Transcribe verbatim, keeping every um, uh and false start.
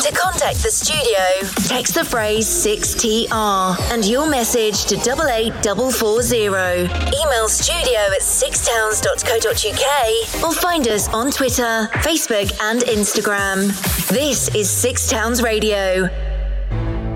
To contact the studio, text the phrase six T R and your message to double eight four four zero. Email studio at six towns dot co dot uk or find us on Twitter, Facebook and Instagram. This is Six Towns Radio.